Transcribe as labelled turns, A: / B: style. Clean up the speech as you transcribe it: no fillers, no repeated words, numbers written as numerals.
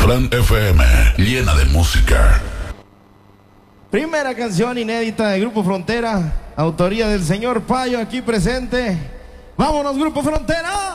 A: Gran FM, llena de música.
B: Primera canción inédita de Grupo Frontera, autoría del señor Payo aquí presente. ¡Vámonos, Grupo Frontera!